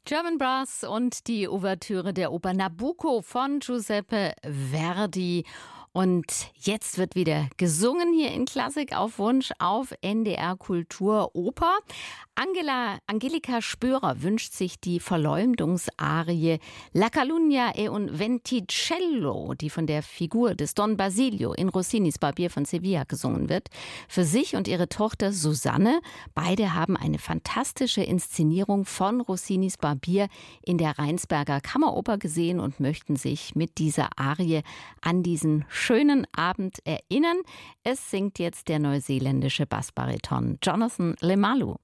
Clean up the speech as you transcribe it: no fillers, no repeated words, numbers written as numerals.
German Brass und die Ouvertüre der Oper Nabucco von Giuseppe Verdi. Und jetzt wird wieder gesungen hier in Klassik auf Wunsch auf NDR Kultur Oper. Angelika Spörer wünscht sich die Verleumdungsarie La Calunnia e un Venticello, die von der Figur des Don Basilio in Rossinis Barbier von Sevilla gesungen wird, für sich und ihre Tochter Susanne. Beide haben eine fantastische Inszenierung von Rossinis Barbier in der Rheinsberger Kammeroper gesehen und möchten sich mit dieser Arie an diesen schönen Abend erinnern. Es singt jetzt der neuseeländische Bassbariton Jonathan Lemalu.